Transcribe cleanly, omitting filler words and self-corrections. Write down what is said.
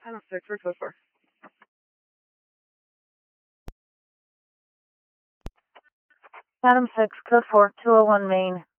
Adam 6, where's code 4? Adam 6, code 4, 201 Main.